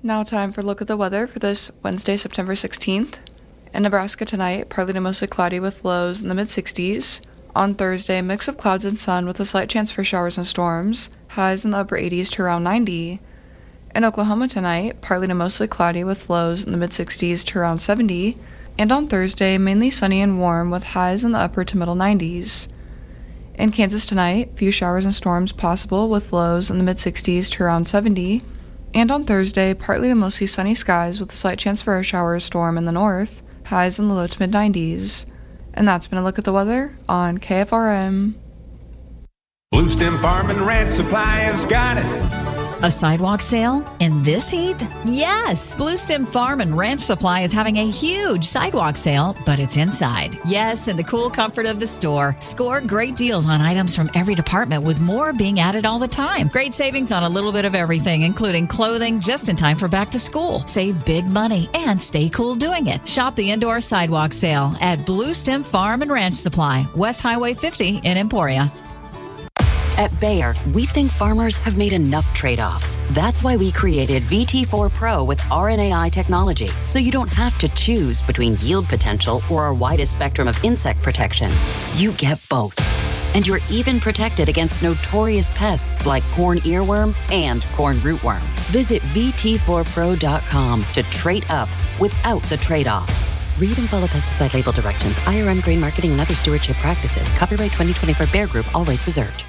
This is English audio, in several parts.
Now time for a look at the weather for this Wednesday, September 16th. In Nebraska tonight, partly to mostly cloudy with lows in the mid-60s. On Thursday, a mix of clouds and sun with a slight chance for showers and storms, highs in the upper 80s to around 90. In Oklahoma tonight, partly to mostly cloudy with lows in the mid-60s to around 70. And on Thursday, mainly sunny and warm with highs in the upper to middle 90s. In Kansas tonight, few showers and storms possible with lows in the mid-60s to around 70. And on Thursday, partly to mostly sunny skies with a slight chance for a shower or storm in the north, highs in the low to mid-90s. And that's been a look at the weather on KFRM. Blue Stem Farm and Ranch Supply has got it. A sidewalk sale in this heat? Yes! Blue Stem Farm and Ranch Supply is having a huge sidewalk sale, but it's inside. Yes, in the cool comfort of the store. Score great deals on items from every department with more being added all the time. Great savings on a little bit of everything, including clothing just in time for back to school. Save big money and stay cool doing it. Shop the indoor sidewalk sale at Blue Stem Farm and Ranch Supply, West Highway 50 in Emporia. At Bayer, we think farmers have made enough trade-offs. That's why we created VT4 Pro with RNAi technology, so you don't have to choose between yield potential or our widest spectrum of insect protection. You get both. And you're even protected against notorious pests like corn earworm and corn rootworm. Visit VT4Pro.com to trade up without the trade-offs. Read and follow pesticide label directions, IRM grain marketing and other stewardship practices. Copyright 2024 Bayer Group, all rights reserved.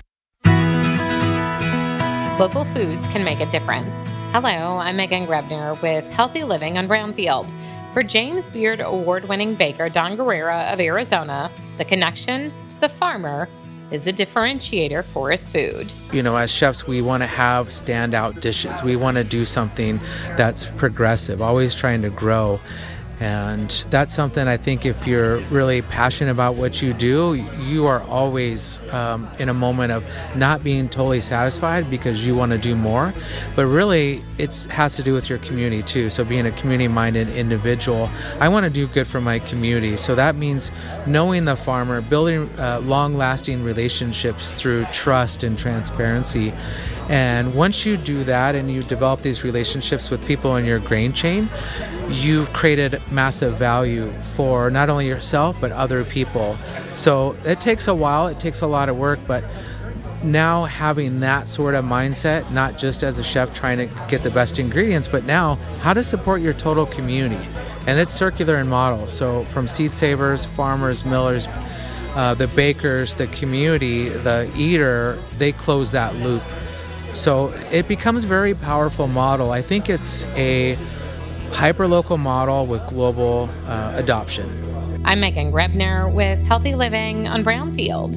Local foods can make a difference. Hello, I'm Megan Grebner with Healthy Living on Brownfield. For James Beard award-winning baker Don Guerrera of Arizona, the connection to the farmer is a differentiator for his food. You know, as chefs, we want to have standout dishes. We want to do something that's progressive, always trying to grow. And that's something I think if you're really passionate about what you do, you are always in a moment of not being totally satisfied because you want to do more. But really, it has to do with your community too. So being a community-minded individual, I want to do good for my community. So that means knowing the farmer, building long-lasting relationships through trust and transparency. And once you do that and you develop these relationships with people in your grain chain, you've created massive value for not only yourself, but other people. So it takes a while, it takes a lot of work, but now having that sort of mindset, not just as a chef trying to get the best ingredients, but now how to support your total community. And it's circular in model. So from seed savers, farmers, millers, the bakers, the community, the eater, they close that loop. So it becomes a very powerful model. I think it's a hyperlocal model with global adoption. I'm Megan Grebner with Healthy Living on Brownfield.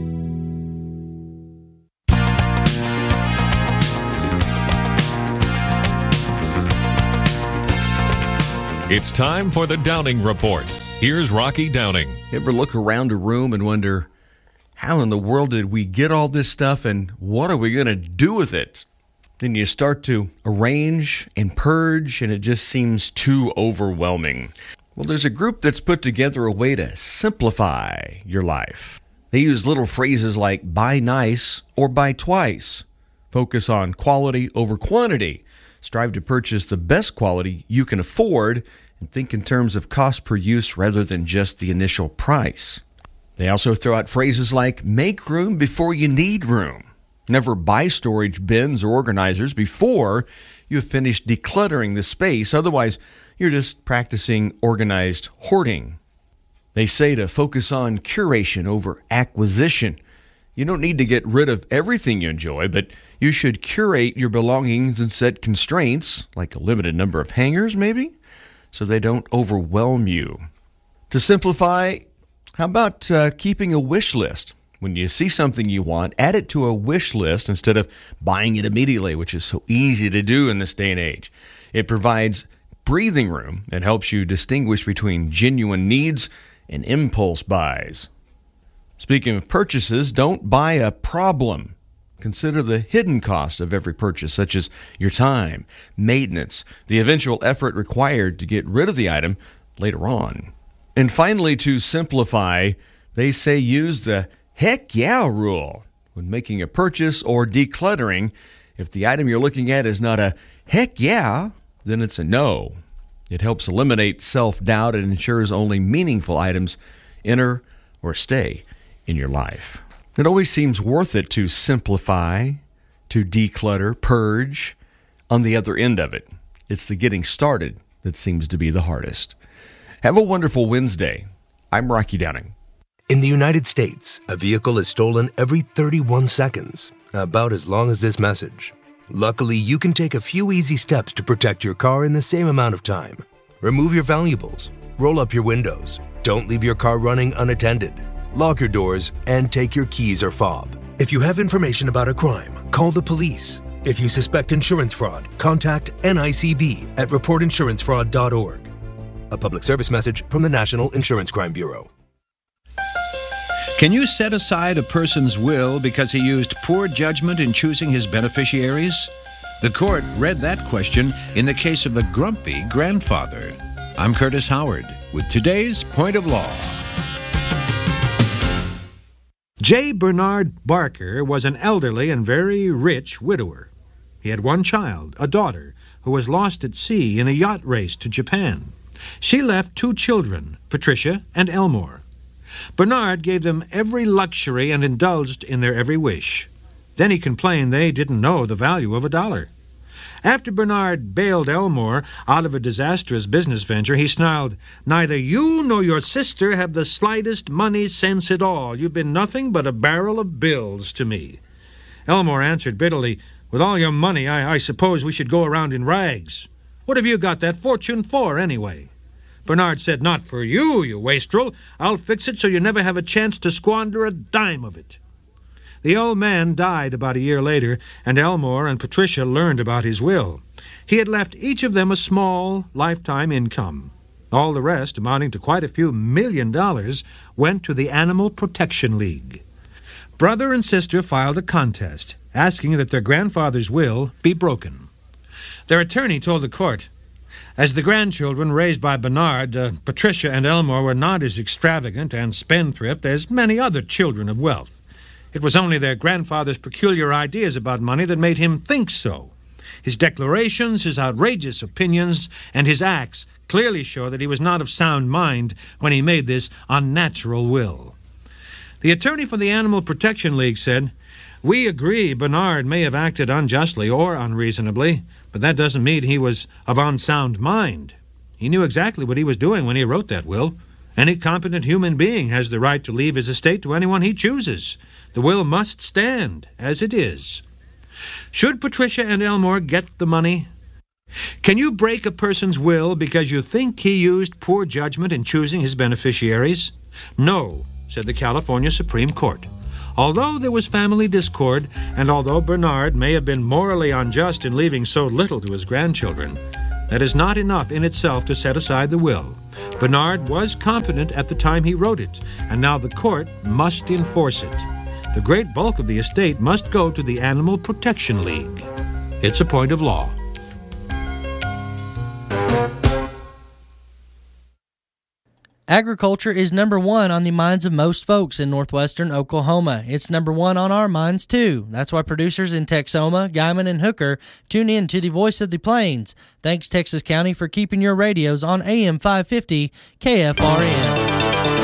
It's time for the Downing Report. Here's Rocky Downing. Ever look around a room and wonder, how in the world did we get all this stuff and what are we going to do with it? Then you start to arrange and purge and it just seems too overwhelming. Well, there's a group that's put together a way to simplify your life. They use little phrases like buy nice or buy twice. Focus on quality over quantity. Strive to purchase the best quality you can afford and think in terms of cost per use rather than just the initial price. They also throw out phrases like make room before you need room. Never buy storage bins or organizers before you have finished decluttering the space. Otherwise, you're just practicing organized hoarding. They say to focus on curation over acquisition. You don't need to get rid of everything you enjoy, but you should curate your belongings and set constraints, like a limited number of hangers maybe, so they don't overwhelm you. To simplify, how about keeping a wish list? When you see something you want, add it to a wish list instead of buying it immediately, which is so easy to do in this day and age. It provides breathing room and helps you distinguish between genuine needs and impulse buys. Speaking of purchases, don't buy a problem. Consider the hidden cost of every purchase, such as your time, maintenance, the eventual effort required to get rid of the item later on. And finally, to simplify, they say use the heck yeah rule when making a purchase or decluttering. If the item you're looking at is not a heck yeah, then it's a no. It helps eliminate self-doubt and ensures only meaningful items enter or stay in your life. It always seems worth it to simplify, to declutter, purge. On the other end of it, it's the getting started that seems to be the hardest. Have a wonderful Wednesday. I'm Rocky Downing. In the United States, a vehicle is stolen every 31 seconds, about as long as this message. Luckily, you can take a few easy steps to protect your car in the same amount of time. Remove your valuables, roll up your windows, don't leave your car running unattended, lock your doors, and take your keys or fob. If you have information about a crime, call the police. If you suspect insurance fraud, contact NICB at reportinsurancefraud.org. A public service message from the National Insurance Crime Bureau. Can you set aside a person's will because he used poor judgment in choosing his beneficiaries? The court read that question in the case of the grumpy grandfather. I'm Curtis Howard with today's Point of Law. J. Bernard Barker was an elderly and very rich widower. He had one child, a daughter, who was lost at sea in a yacht race to Japan. She left two children, Patricia and Elmore. Bernard gave them every luxury and indulged in their every wish. Then he complained they didn't know the value of $1. After Bernard bailed Elmore out of a disastrous business venture, he snarled, "Neither you nor your sister have the slightest money sense at all. You've been nothing but a barrel of bills to me." Elmore answered bitterly, "With all your money, I suppose we should go around in rags. What have you got that fortune for, anyway?" Bernard said, "Not for you, you wastrel. I'll fix it so you never have a chance to squander a dime of it." The old man died about a year later, and Elmore and Patricia learned about his will. He had left each of them a small, lifetime income. All the rest, amounting to quite a few $1 million, went to the Animal Protection League. Brother and sister filed a contest, asking that their grandfather's will be broken. Their attorney told the court, as the grandchildren raised by Bernard, Patricia and Elmore were not as extravagant and spendthrift as many other children of wealth. It was only their grandfather's peculiar ideas about money that made him think so. His declarations, his outrageous opinions, and his acts clearly show that he was not of sound mind when he made this unnatural will. The attorney for the Animal Protection League said, "We agree Bernard may have acted unjustly or unreasonably, but that doesn't mean he was of unsound mind. He knew exactly what he was doing when he wrote that will. Any competent human being has the right to leave his estate to anyone he chooses. The will must stand as it is." Should Patricia and Elmore get the money? Can you break a person's will because you think he used poor judgment in choosing his beneficiaries? No, said the California Supreme Court. Although there was family discord, and although Bernard may have been morally unjust in leaving so little to his grandchildren, that is not enough in itself to set aside the will. Bernard was competent at the time he wrote it, and now the court must enforce it. The great bulk of the estate must go to the Animal Protection League. It's a point of law. Agriculture is number one on the minds of most folks in northwestern Oklahoma. It's number one on our minds, too. That's why producers in Texoma, Guymon, and Hooker tune in to the Voice of the Plains. Thanks, Texas County, for keeping your radios on AM 550 KFRN.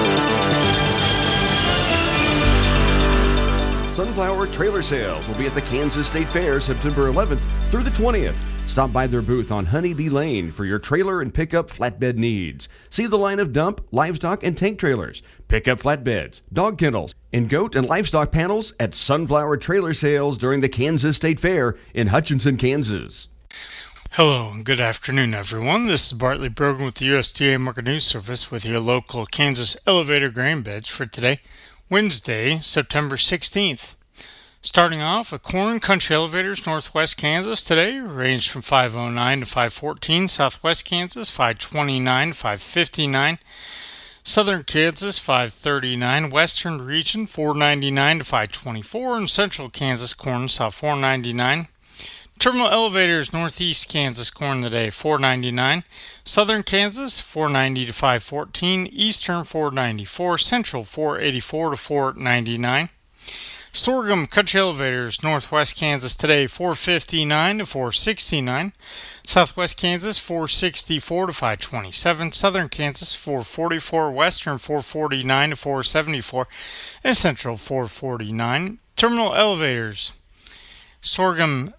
Sunflower Trailer Sales will be at the Kansas State Fair September 11th through the 20th. Stop by their booth on Honeybee Lane for your trailer and pickup flatbed needs. See the line of dump, livestock, and tank trailers, pickup flatbeds, dog kennels, and goat and livestock panels at Sunflower Trailer Sales during the Kansas State Fair in Hutchinson, Kansas. Hello and good afternoon, everyone. This is Bartley Brogan with the USDA Market News Service with your local Kansas elevator grain beds for today, Wednesday, September 16th. Starting off, corn country elevators northwest Kansas today ranged from 509 to 514, southwest Kansas 529 to 559, southern Kansas 539, western region 499 to 524, and central Kansas corn south 499. Terminal elevators northeast Kansas corn today 499, southern Kansas 490 to 514, eastern 494, central 484 to 499. Sorghum Country Elevators, Northwest Kansas today 459 to 469. Southwest Kansas 464 to 527. Southern Kansas 444. Western 449 to 474. And Central 449. Terminal Elevators, Sorghum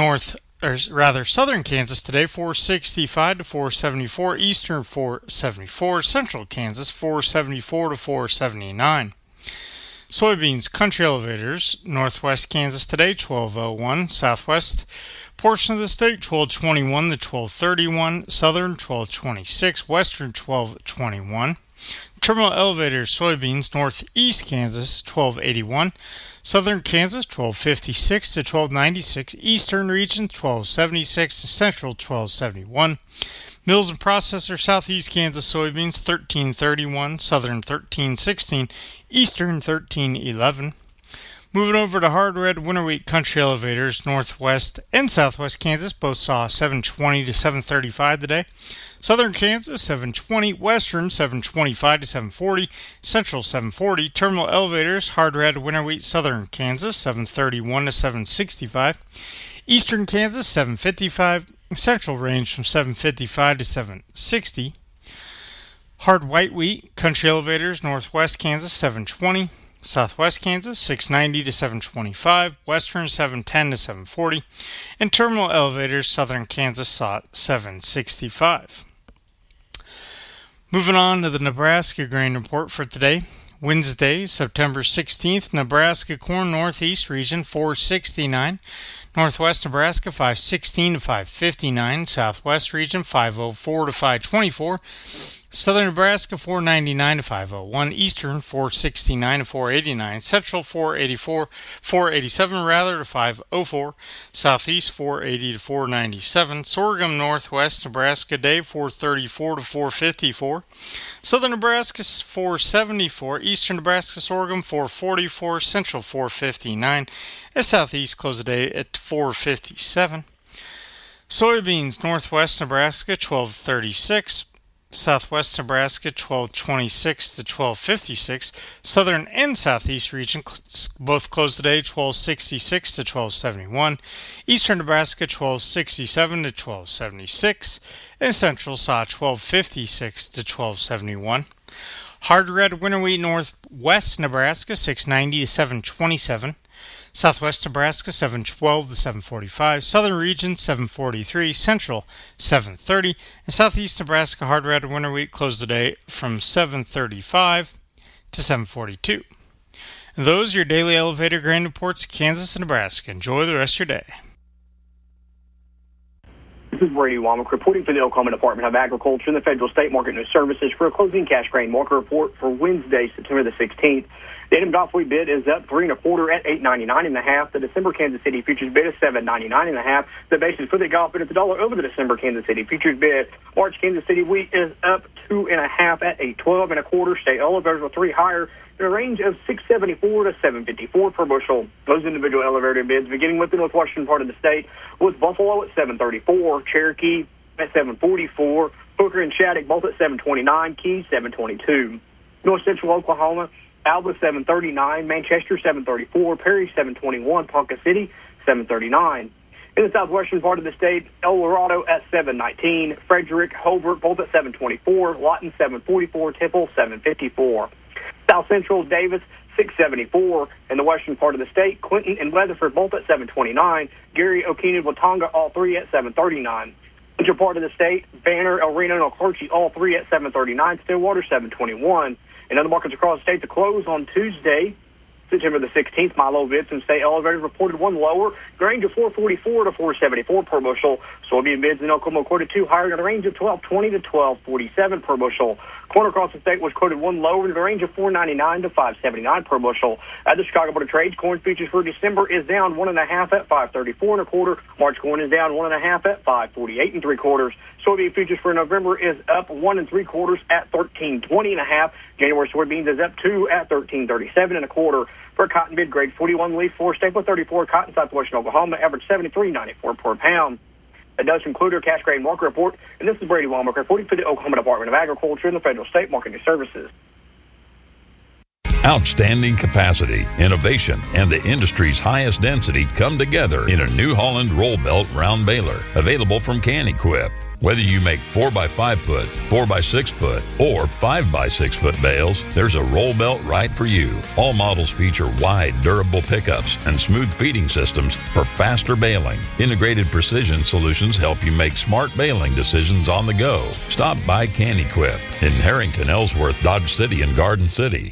Southern Kansas today 465 to 474. Eastern 474. Central Kansas 474 to 479. Soybeans Country Elevators, Northwest Kansas today 1201. Southwest portion of the state 1221 to 1231. Southern 1226. Western 1221. Terminal Elevators Soybeans Northeast Kansas 1281. Southern Kansas 1256 to 1296. Eastern region 1276. Central 1271. Mills and Processor Southeast Kansas soybeans 1331, Southern 1316, Eastern 1311. Moving over to hard red winter wheat country elevators, Northwest and Southwest Kansas both saw 720 to 735 today. Southern Kansas 720, Western 725 to 740, Central 740. Terminal elevators, hard red winter wheat Southern Kansas 731 to 765. Eastern Kansas 755, Central range from 755 to 760. Hard white wheat country elevators, Northwest Kansas 720, Southwest Kansas 690 to 725, Western 710 to 740, and terminal elevators, Southern Kansas saw 765. Moving on to the Nebraska grain report for today. Wednesday, September 16th, Nebraska corn Northeast region 469. Northwest Nebraska 516 to 559, Southwest region 504 to 524, Southern Nebraska 499 to 501, Eastern 469 to 489, Central 487 to 504, Southeast 480 to 497, Sorghum Northwest Nebraska day 434 to 454, Southern Nebraska 474, Eastern Nebraska sorghum 444, Central 459, and Southeast close the day at 457. Soybeans Northwest Nebraska 1236, Southwest Nebraska 1226 to 1256. Southern and Southeast region both closed today 1266 to 1271. Eastern Nebraska 1267 to 1276. And Central saw 1256 to 1271. Hard red winter wheat Northwest Nebraska 690 to 727. Southwest Nebraska 712 to 745, Southern region 743, Central 730, and Southeast Nebraska hard red winter wheat closed the day from 735 to 742. And those are your daily elevator grain reports, Kansas and Nebraska. Enjoy the rest of your day. This is Brady Womack reporting for the Oklahoma Department of Agriculture and the Federal State Market News Services for a closing cash grain market report for Wednesday, September the 16th. The Indian wheat bid is up 3 1/4 at $8.99.5. The December Kansas City futures bid is $7.99.5. The basis for the Gulf bid is $1 over the December Kansas City futures bid. March Kansas City wheat is up 2 1/2 at $8.12 1/4. State elevators are 3 higher in a range of $6.74 to $7.54 per bushel. Those individual elevator bids, beginning with the northwestern part of the state, was Buffalo at $7.34, Cherokee at $7.44, Hooker and Shattuck both at $7.29, Keys $7.22. North Central Oklahoma, Alba $7.39, Manchester $7.34, Perry $7.21, Ponca City $7.39. In the southwestern part of the state, El Dorado at $7.19, Frederick, Hobart both at $7.24, Lawton $7.44, Temple $7.54. South Central, Davis $6.74. In the western part of the state, Clinton and Weatherford both at $7.29, Gary, Okina, Watauga all three at $7.39. Central part of the state, Banner, El Reno, and Okarche all three at $7.39, Stillwater $7.21. In other markets across the state to close on Tuesday, September the 16th, Milo bids and state elevators reported one lower, the range of $4.44 to $4.74 per bushel. Soybean bids in Oklahoma quoted 2 higher in the range of $12.20 to $12.47 per bushel. Corn across the state was quoted 1 lower in the range of $4.99 to $5.79 per bushel. At the Chicago Board of Trade, corn futures for December is down 1 1/2 at $5.34 1/4. March corn is down 1 1/2 at $5.48 3/4. Soybean futures for November is up 1 3/4 at $13.20 1/2. January soybeans is up 2 at $13.37 1/4. For cotton bid grade 41 leaf 4 staple 34 cotton southwestern Oklahoma average 73.94 per pound. That does conclude our cash grain market report, and this is Brady Womack reporting for the Oklahoma Department of Agriculture and the Federal State Market News Services. Outstanding capacity, innovation, and the industry's highest density come together in a New Holland roll belt round baler, available from Can-Equip. Whether you make 4x5 foot, 4x6 foot, or 5x6 foot bales, there's a roll belt right for you. All models feature wide, durable pickups and smooth feeding systems for faster baling. Integrated precision solutions help you make smart baling decisions on the go. Stop by Can-Equip in Harrington, Ellsworth, Dodge City, and Garden City.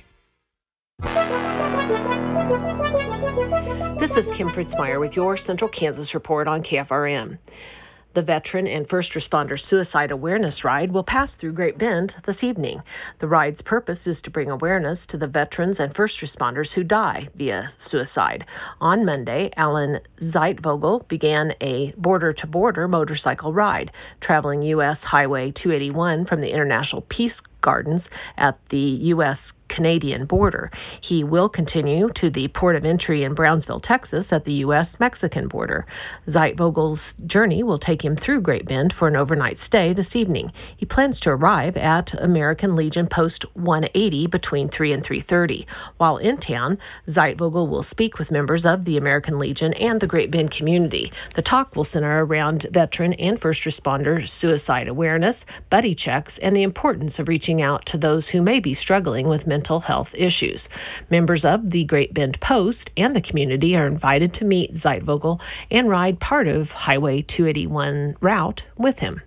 This is Kim Fritzmeyer with your Central Kansas Report on KFRM. The Veteran and First Responder Suicide Awareness Ride will pass through Great Bend this evening. The ride's purpose is to bring awareness to the veterans and first responders who die via suicide. On Monday, Alan Zeitvogel began a border-to-border motorcycle ride, traveling U.S. Highway 281 from the International Peace Gardens at the U.S. Canadian border. He will continue to the port of entry in Brownsville, Texas at the U.S.-Mexican border. Zeitvogel's journey will take him through Great Bend for an overnight stay this evening. He plans to arrive at American Legion Post 180 between 3 and 3:30. While in town, Zeitvogel will speak with members of the American Legion and the Great Bend community. The talk will center around veteran and first responder suicide awareness, buddy checks, and the importance of reaching out to those who may be struggling with mental health issues. Members of the Great Bend Post and the community are invited to meet Zeitvogel and ride part of Highway 281 route with him.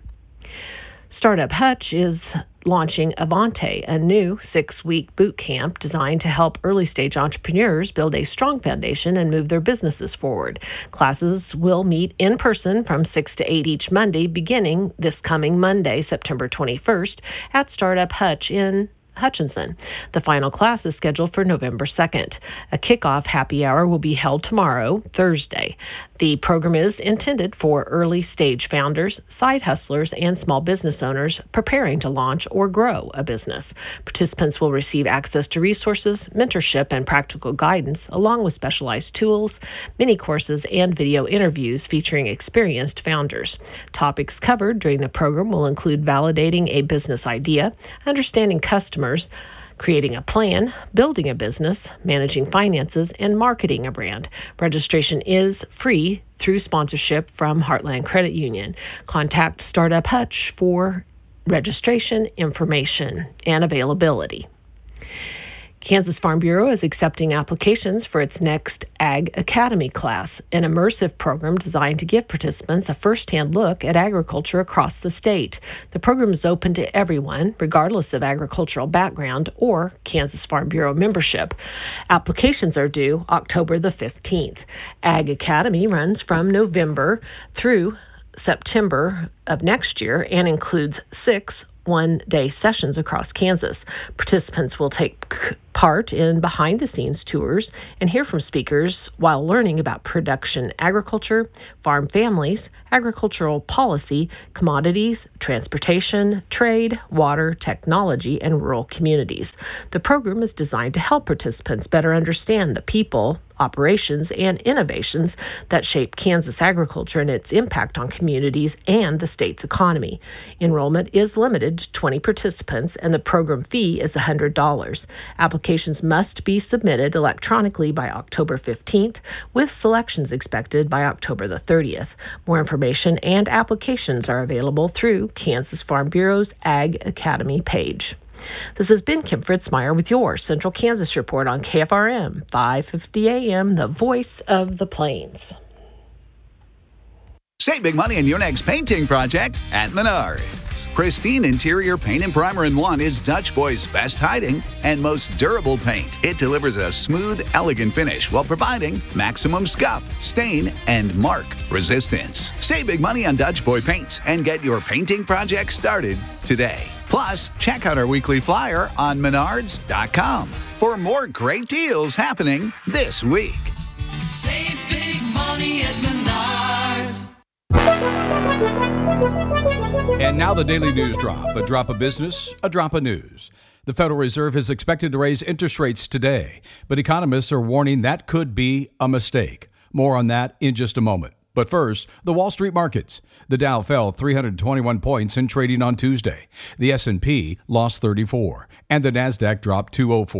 Startup Hutch is launching Avante, a new 6-week boot camp designed to help early-stage entrepreneurs build a strong foundation and move their businesses forward. Classes will meet in person from 6 to 8 each Monday, beginning this coming Monday, September 21st, at Startup Hutch in Hutchinson. The final class is scheduled for November 2nd. A kickoff happy hour will be held tomorrow, Thursday. The program is intended for early-stage founders, side hustlers, and small business owners preparing to launch or grow a business. Participants will receive access to resources, mentorship, and practical guidance, along with specialized tools, mini courses, and video interviews featuring experienced founders. Topics covered during the program will include validating a business idea, understanding customers, creating a plan, building a business, managing finances, and marketing a brand. Registration is free through sponsorship from Heartland Credit Union. Contact Startup Hutch for registration, information, and availability. Kansas Farm Bureau is accepting applications for its next Ag Academy class, an immersive program designed to give participants a first-hand look at agriculture across the state. The program is open to everyone, regardless of agricultural background or Kansas Farm Bureau membership. Applications are due October the 15th. Ag Academy runs from November through September of next year and includes 6 one-day sessions across Kansas. Participants will take part in behind-the-scenes tours and hear from speakers while learning about production agriculture, farm families, agricultural policy, commodities, transportation, trade, water, technology, and rural communities. The program is designed to help participants better understand the people, operations, and innovations that shape Kansas agriculture and its impact on communities and the state's economy. Enrollment is limited to 20 participants, and the program fee is $100. Applications must be submitted electronically by October 15th, with selections expected by October the 30th. More information and applications are available through Kansas Farm Bureau's Ag Academy page. This has been Kim Fritzmeyer with your Central Kansas Report on KFRM 550 AM, the voice of the Plains. Save big money on your next painting project at Menards. Pristine Interior Paint and Primer in One is Dutch Boy's best hiding and most durable paint. It delivers a smooth, elegant finish while providing maximum scuff, stain, and mark resistance. Save big money on Dutch Boy paints and get your painting project started today. Plus, check out our weekly flyer on Menards.com for more great deals happening this week. Save big money at Menards. And now the Daily News Drop. A drop of business, a drop of news. The Federal Reserve is expected to raise interest rates today, but economists are warning that could be a mistake. More on that in just a moment. But first, the Wall Street markets. The Dow fell 321 points in trading on Tuesday. The S&P lost 34, and the Nasdaq dropped 204.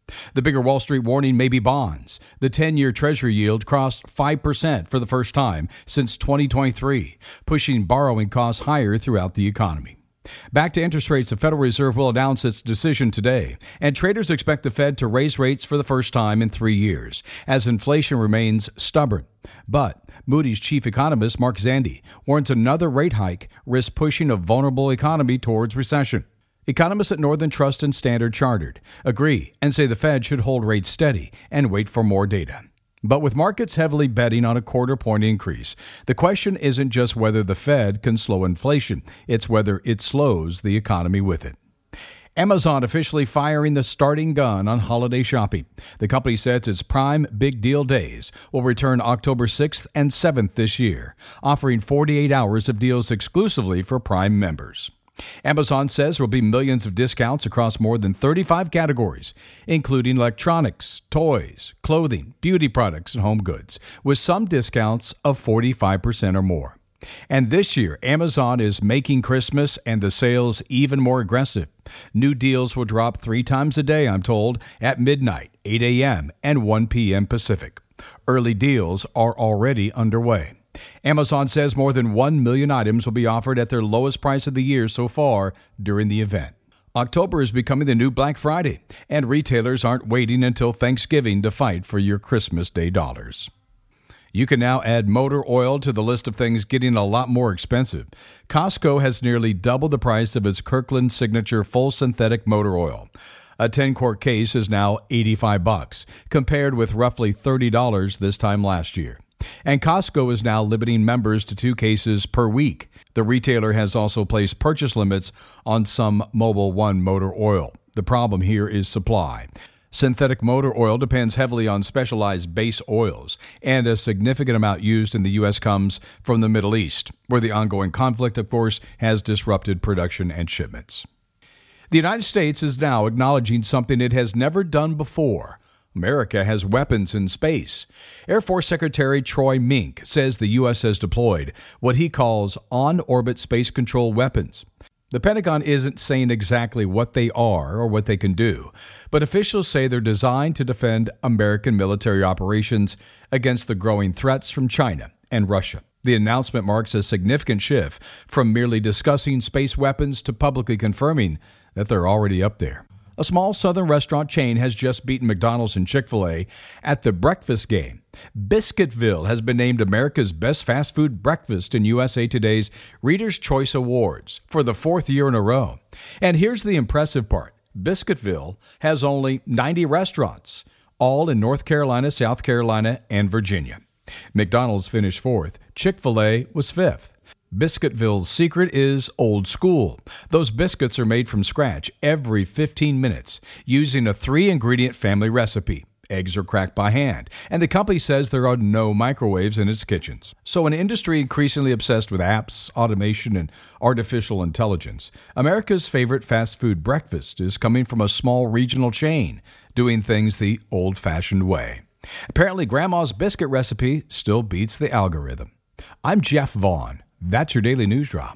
The bigger Wall Street warning may be bonds. The 10-year Treasury yield crossed 5% for the first time since 2023, pushing borrowing costs higher throughout the economy. Back to interest rates, the Federal Reserve will announce its decision today, and traders expect the Fed to raise rates for the first time in 3 years, as inflation remains stubborn. But Moody's chief economist Mark Zandi warns another rate hike risks pushing a vulnerable economy towards recession. Economists at Northern Trust and Standard Chartered agree and say the Fed should hold rates steady and wait for more data. But with markets heavily betting on a quarter-point increase, the question isn't just whether the Fed can slow inflation, it's whether it slows the economy with it. Amazon officially firing the starting gun on holiday shopping. The company says its Prime Big Deal Days will return October 6th and 7th this year, offering 48 hours of deals exclusively for Prime members. Amazon says there will be millions of discounts across more than 35 categories, including electronics, toys, clothing, beauty products, and home goods, with some discounts of 45% or more. And this year, Amazon is making Christmas and the sales even more aggressive. New deals will drop 3 times a day, I'm told, at midnight, 8 a.m., and 1 p.m. Pacific. Early deals are already underway. Amazon says more than 1 million items will be offered at their lowest price of the year so far during the event. October is becoming the new Black Friday, and retailers aren't waiting until Thanksgiving to fight for your Christmas Day dollars. You can now add motor oil to the list of things getting a lot more expensive. Costco has nearly doubled the price of its Kirkland Signature full synthetic motor oil. A 10-quart case is now $85, compared with roughly $30 this time last year. And Costco is now limiting members to 2 cases per week. The retailer has also placed purchase limits on some Mobil 1 motor oil. The problem here is supply. Synthetic motor oil depends heavily on specialized base oils, and a significant amount used in the U.S. comes from the Middle East, where the ongoing conflict, of course, has disrupted production and shipments. The United States is now acknowledging something it has never done before. America has weapons in space. Air Force Secretary Troy Mink says the U.S. has deployed what he calls on-orbit space control weapons. The Pentagon isn't saying exactly what they are or what they can do, but officials say they're designed to defend American military operations against the growing threats from China and Russia. The announcement marks a significant shift from merely discussing space weapons to publicly confirming that they're already up there. A small southern restaurant chain has just beaten McDonald's and Chick-fil-A at the breakfast game. Biscuitville has been named America's best fast food breakfast in USA Today's Reader's Choice Awards for the 4th year in a row. And here's the impressive part. Biscuitville has only 90 restaurants, all in North Carolina, South Carolina, and Virginia. McDonald's finished 4th. Chick-fil-A was 5th. Biscuitville's secret is old school. Those biscuits are made from scratch every 15 minutes using a 3-ingredient family recipe. Eggs are cracked by hand, and the company says there are no microwaves in its kitchens. So an industry increasingly obsessed with apps, automation, and artificial intelligence, America's favorite fast food breakfast is coming from a small regional chain, doing things the old-fashioned way. Apparently, Grandma's biscuit recipe still beats the algorithm. I'm Jeff Vaughn. That's your Daily News Drop.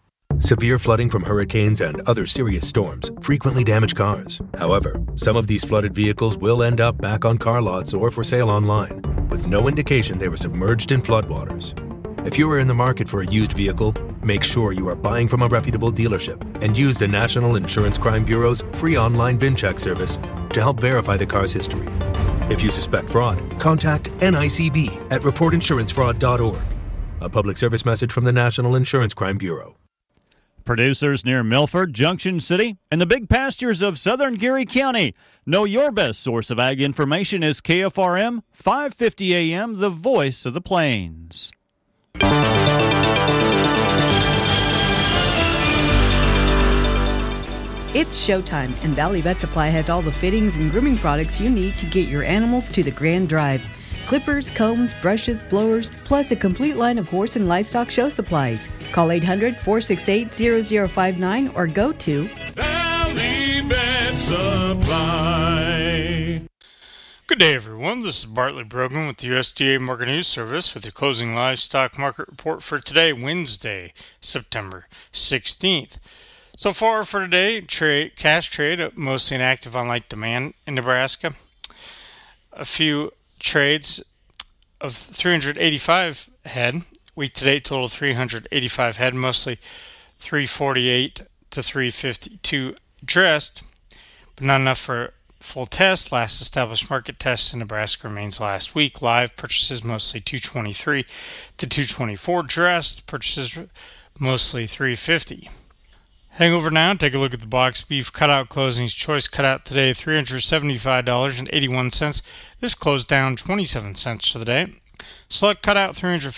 Severe flooding from hurricanes and other serious storms frequently damage cars. However, some of these flooded vehicles will end up back on car lots or for sale online, with no indication they were submerged in floodwaters. If you are in the market for a used vehicle, make sure you are buying from a reputable dealership and use the National Insurance Crime Bureau's free online VIN check service to help verify the car's history. If you suspect fraud, contact NICB at reportinsurancefraud.org. A public service message from the National Insurance Crime Bureau. Producers near Milford, Junction City, and the big pastures of southern Geary County know your best source of ag information is KFRM 550 AM, the voice of the plains. It's showtime, and Valley Vet Supply has all the fittings and grooming products you need to get your animals to the grand drive. Clippers, combs, brushes, blowers, plus a complete line of horse and livestock show supplies. Call 800-468-0059 or go to Valley Vet Supply. Good day, everyone. This is Bartley Brogan with the USDA Market News Service with the closing livestock market report for today, Wednesday, September 16th. So far for today, cash trade mostly inactive on light demand in Nebraska. A few trades of 385 head. Week to date total 385 head, mostly 348 to 352 dressed, but not enough for full test. Last established market test in Nebraska remains last week. Live purchases mostly 223 to 224 dressed. Purchases mostly 350. Heading over now, take a look at the box beef cutout closings. Choice cutout today, $375.81. This closed down 27 cents for the day. Select cutout,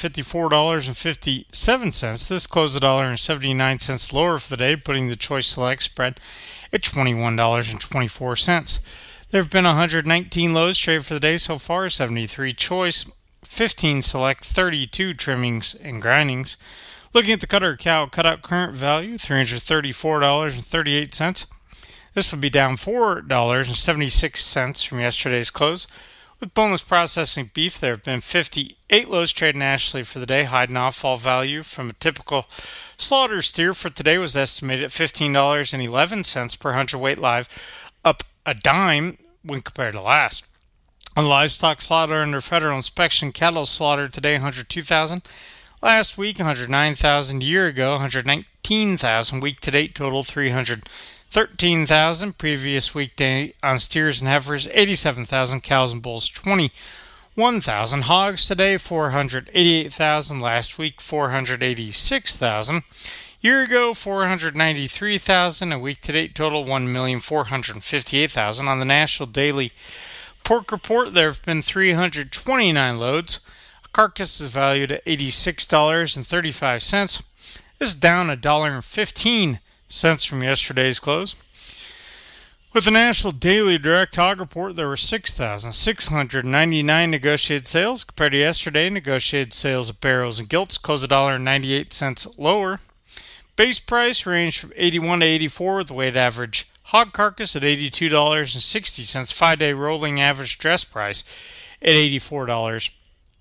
$354.57. This closed $1.79 lower for the day, putting the choice select spread at $21.24. There have been 119 lows traded for the day so far, 73 choice, 15 select, 32 trimmings and grindings. Looking at the cutter cow cutout current value, $334.38. This would be down $4.76 from yesterday's close. With boneless processing beef, there have been 58 lows traded nationally for the day. Hide and offal value from a typical slaughter steer for today was estimated at $15.11 per hundredweight live, up a dime when compared to last. On livestock slaughter under federal inspection, cattle slaughtered today 102,000. Last week, 109,000. A year ago, 119,000. Week to date total 313,000. Previous weekday on steers and heifers, 87,000. Cows and bulls, 21,000. Hogs today, 488,000. Last week, 486,000. Year ago, 493,000. A week to date total, 1,458,000. On the National Daily Pork Report, there have been 329 loads. Carcass is valued at $86.35. This is down $1.15 from yesterday's close. With the National Daily Direct Hog Report, there were 6,699 negotiated sales. Compared to yesterday, negotiated sales of barrels and gilts closed $1.98 lower. Base price ranged from 81 to 84 with a weighted average hog carcass at $82.60. 5-day rolling average dress price at $84.19.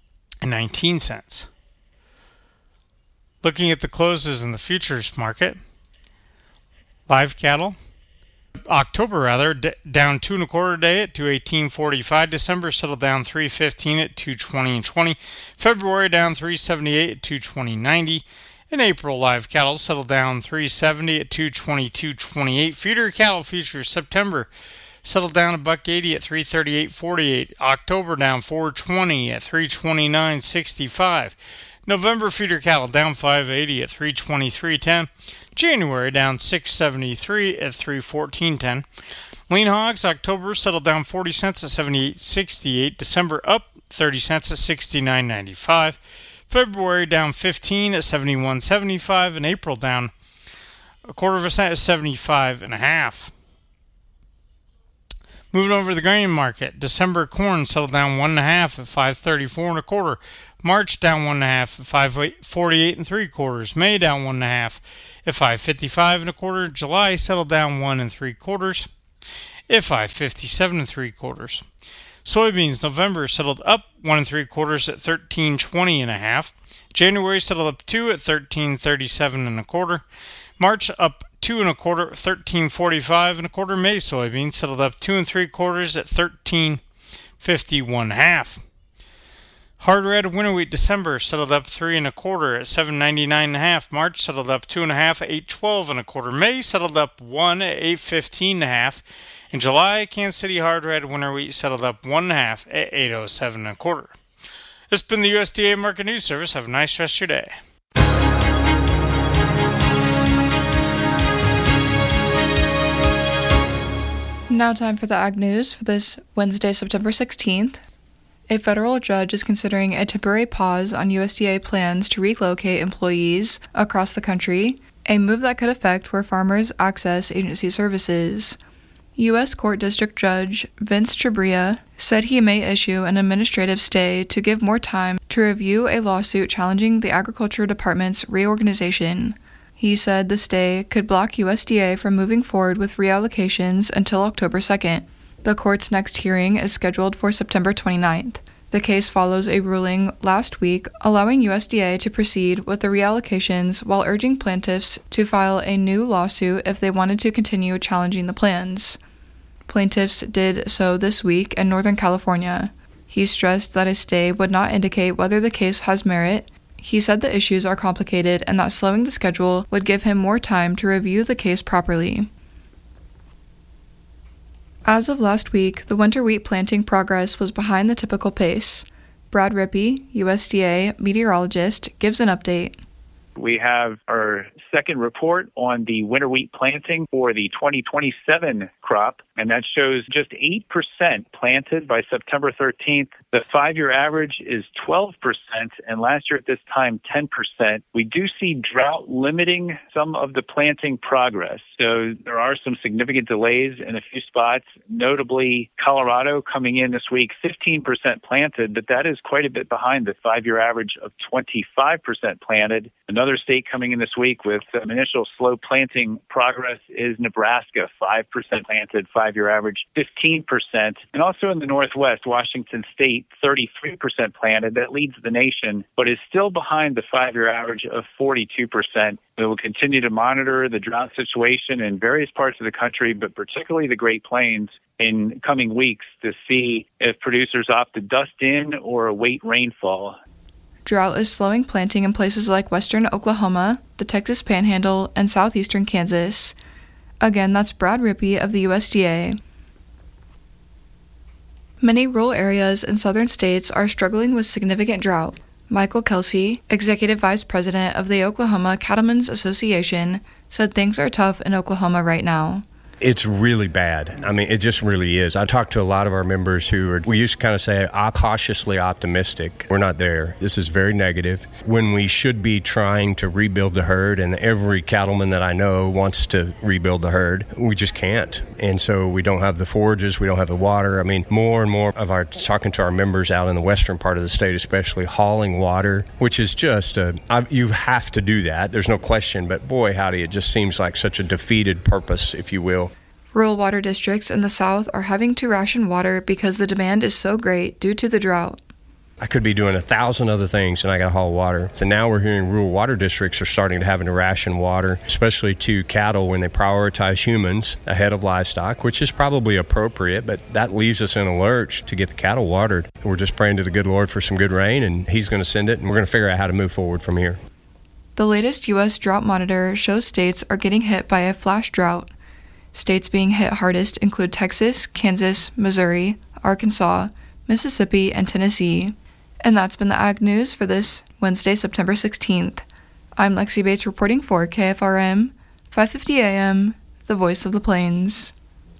Looking at the closes in the futures market, live cattle, October down 2 1/4 day at 218.45. December settled down 315 at 220.20. February down 378 at 220.90. In April, live cattle settled down 370 at 222.28. Feeder cattle futures September settled down $1.80 at 338.48. October down 420 at 329.65. November feeder cattle down 580 at 323.10. January down 673 at 314.10. Lean hogs October settled down 40 cents at 78.68. December up 30 cents at 69.95. February down 15 at 71.75. And April down 1/4 cent at 75.5. Moving over to the grain market, December corn settled down 1 1/2 at 534 1/4. March down 1 1/2 at 548 3/4. May down 1 1/2 at 555 1/4. July settled down 1 3/4 at 557 3/4. Soybeans November settled up 1 3/4 at 1320 1/2. January settled up 2 at 1337 1/4. March up 2 1/4 at 1345 1/4. May soybeans settled up 2 3/4 at 1351 1/2. Hard red winter wheat December settled up 3 1/4 at 799 1/2. March settled up 2 1/2 at 812 1/4. May settled up 1 at 815 1/2. In July, Kansas City hard red winter wheat settled up 1 1/2 at 807 1/4. This has been the USDA Market News Service. Have a nice rest of your day. Now time for the Ag News for this Wednesday, September 16th. A federal judge is considering a temporary pause on USDA plans to relocate employees across the country, a move that could affect where farmers access agency services. U.S. Court District Judge Vince Chhabria said he may issue an administrative stay to give more time to review a lawsuit challenging the Agriculture Department's reorganization. He said the stay could block USDA from moving forward with reallocations until October 2nd. The court's next hearing is scheduled for September 29th. The case follows a ruling last week allowing USDA to proceed with the reallocations while urging plaintiffs to file a new lawsuit if they wanted to continue challenging the plans. Plaintiffs did so this week in Northern California. He stressed that a stay would not indicate whether the case has merit. He said the issues are complicated and that slowing the schedule would give him more time to review the case properly. As of last week, the winter wheat planting progress was behind the typical pace. Brad Rippey, USDA meteorologist, gives an update. We have our second report on the winter wheat planting for the 2027 crop, and that shows just 8% planted by September 13th. The 5-year average is 12%, and last year at this time, 10%. We do see drought limiting some of the planting progress. So there are some significant delays in a few spots, notably Colorado coming in this week, 15% planted, but that is quite a bit behind the 5-year average of 25% planted. Another state coming in this week with initial slow planting progress is Nebraska, 5% planted, 5-year average 15%. And also in the Northwest, Washington State, 33% planted. That leads the nation, but is still behind the 5-year average of 42%. We will continue to monitor the drought situation in various parts of the country, but particularly the Great Plains in coming weeks to see if producers opt to dust in or await rainfall. Drought is slowing planting in places like western Oklahoma, the Texas Panhandle, and southeastern Kansas. Again, that's Brad Rippey of the USDA. Many rural areas in southern states are struggling with significant drought. Michael Kelsey, Executive Vice President of the Oklahoma Cattlemen's Association, said things are tough in Oklahoma right now. It's really bad. I mean, it just really is. I talked to a lot of our members we used to kind of say, cautiously optimistic. We're not there. This is very negative. When we should be trying to rebuild the herd, and every cattleman that I know wants to rebuild the herd, we just can't. And so we don't have the forages, we don't have the water. I mean, more and more of talking to our members out in the western part of the state, especially hauling water, which is just, you have to do that. There's no question. But boy, howdy, it just seems like such a defeated purpose, if you will. Rural water districts in the South are having to ration water because the demand is so great due to the drought. I could be doing 1,000 other things and I got to haul water. So now we're hearing rural water districts are starting to having to ration water, especially to cattle when they prioritize humans ahead of livestock, which is probably appropriate, but that leaves us in a lurch to get the cattle watered. We're just praying to the good Lord for some good rain, and He's going to send it, and we're going to figure out how to move forward from here. The latest U.S. drought monitor shows states are getting hit by a flash drought. States being hit hardest include Texas, Kansas, Missouri, Arkansas, Mississippi, and Tennessee. And that's been the Ag News for this Wednesday, September 16th. I'm Lexi Bates reporting for KFRM, 550 AM, the voice of the plains.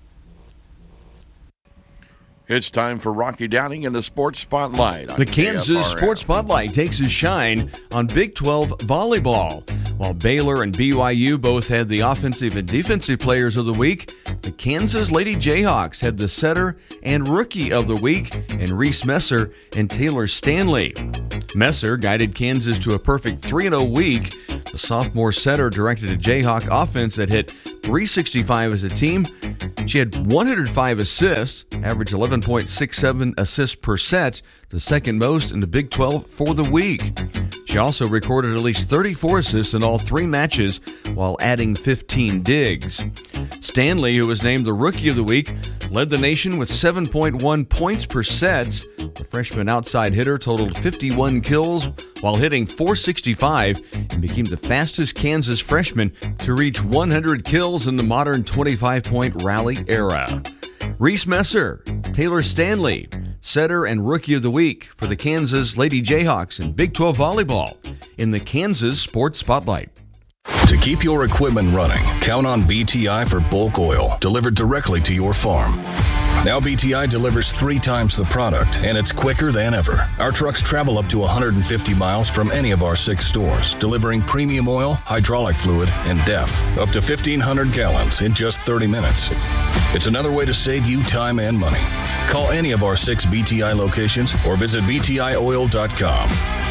It's time for Rocky Downing in the Sports Spotlight. The Kansas Sports Spotlight takes a shine on Big 12 volleyball. While Baylor and BYU both had the offensive and defensive players of the week, the Kansas Lady Jayhawks had the setter and rookie of the week in Reese Messer and Taylor Stanley. Messer guided Kansas to a perfect 3-0 week. The sophomore setter directed a Jayhawk offense that hit .365 as a team. She had 105 assists, averaged 11.67 assists per set, the second most in the Big 12 for the week. She also recorded at least 34 assists in all 3 matches while adding 15 digs. Stanley, who was named the Rookie of the Week, led the nation with 7.1 points per set. The freshman outside hitter totaled 51 kills while hitting .465 and became the fastest Kansas freshman to reach 100 kills in the modern 25-point rally era. Reese Messer, Taylor Stanley, setter and rookie of the week for the Kansas Lady Jayhawks in Big 12 volleyball in the Kansas Sports Spotlight. To keep your equipment running, count on BTI for bulk oil delivered directly to your farm. Now BTI delivers 3 times the product, and it's quicker than ever. Our trucks travel up to 150 miles from any of our 6 stores, delivering premium oil, hydraulic fluid, and DEF, up to 1,500 gallons in just 30 minutes. It's another way to save you time and money. Call any of our 6 BTI locations or visit BTIoil.com.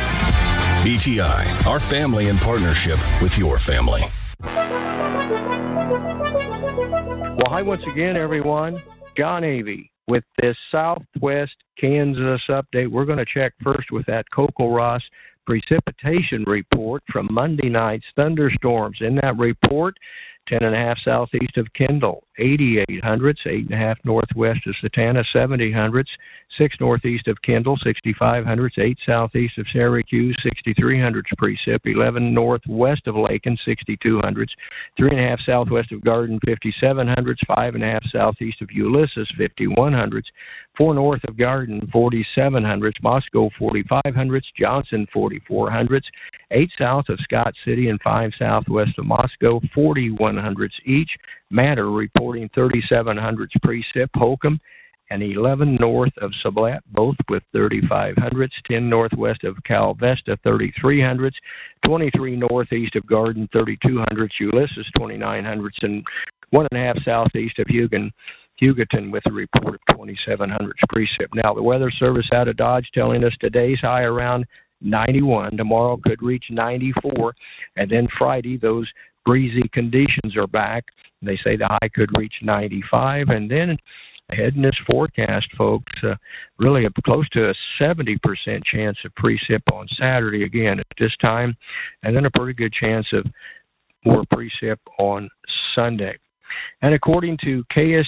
BTI, our family in partnership with your family. Well, hi once again, everyone. John Avey with this Southwest Kansas update. We're going to check first with that CoCoRaHS precipitation report from Monday night's thunderstorms. In that report, 10.5 southeast of Kendall, 88 hundredths, 8.5 northwest of Satanta, 70 hundredths, 6 northeast of Kendall, 65 hundredths, 8 southeast of Syracuse, 63 hundredths precip, 11 northwest of Lakin, 62 hundredths, 3.5 southwest of Garden, 57 hundredths, 5.5 southeast of Ulysses, 51 hundredths, 4 north of Garden, 47 hundredths, Moscow, 45 hundredths, Johnson, 44 hundredths, 8 south of Scott City and 5 southwest of Moscow, 41 hundredths each. Matter reporting 37 hundredths precip, Holcomb, and 11 north of Sublette, both with 35 hundredths, 10 northwest of Cal Vesta, 33 hundredths, 23 northeast of Garden, 32 hundredths, Ulysses, 29 hundredths, and 1.5 southeast of Hugoton with a report of 27 hundredths precip. Now, the Weather Service out of Dodge telling us today's high around 91. Tomorrow could reach 94. And then Friday, those breezy conditions are back. They say the high could reach 95. And then ahead in this forecast, folks, really close to a 70% chance of precip on Saturday again at this time. And then a pretty good chance of more precip on Sunday. And according to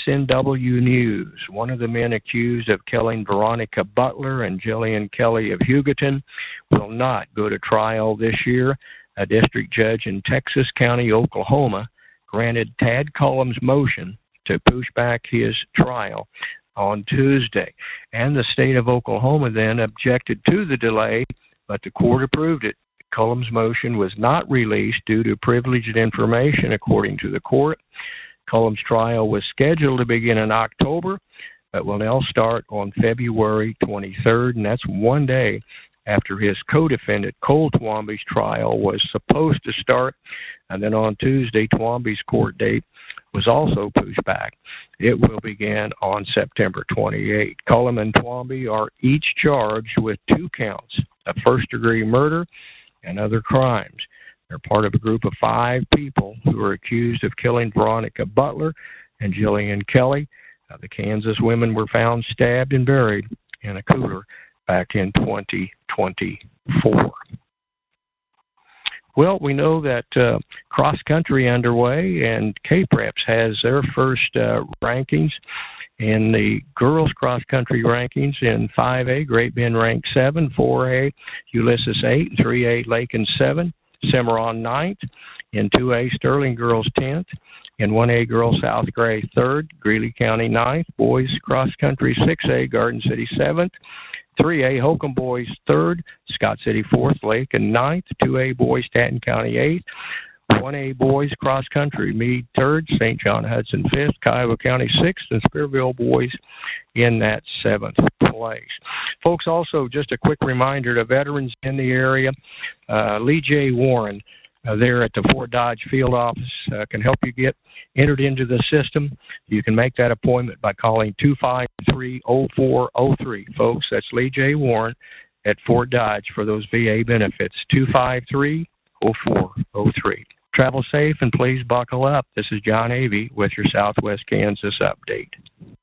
KSNW News, one of the men accused of killing Veronica Butler and Jillian Kelly of Hugoton will not go to trial this year. A district judge in Texas County, Oklahoma, granted Tad Cullum's motion to push back his trial on Tuesday. And the state of Oklahoma then objected to the delay, but the court approved it. Cullum's motion was not released due to privileged information, according to the court. Cullum's trial was scheduled to begin in October, but will now start on February 23rd, and that's one day after his co-defendant Cole Twombly's trial was supposed to start. And then on Tuesday, Twombly's court date was also pushed back. It will begin on September 28. Cullum and Twombly are each charged with 2 counts of first-degree murder and other crimes. They're part of a group of 5 people who are accused of killing Veronica Butler and Jillian Kelly. The Kansas women were found stabbed and buried in a cooler back in 2024. Well, we know that cross-country underway, and K-Preps has their first rankings. In the girls cross-country rankings in 5A, Great Bend ranked 7, 4A, Ulysses 8, 3A, Lakin 7, Cimarron 9th. In 2A, Sterling girls 10th. In 1A, girls South Gray 3rd, Greeley County 9th. Boys cross-country 6A, Garden City 7th. 3A, Holcomb boys 3rd, Scott City 4th, Lakin 9th. 2A, boys Stanton County 8th. 1A boys cross-country, Meade 3rd, St. John Hudson 5th, Kiowa County 6th, and Spearville boys in that 7th place. Folks, also just a quick reminder to veterans in the area, Lee J. Warren there at the Fort Dodge field office can help you get entered into the system. You can make that appointment by calling 253-0403. Folks, that's Lee J. Warren at Fort Dodge for those VA benefits, 253-0403. Travel safe and please buckle up. This is John Avey with your Southwest Kansas update.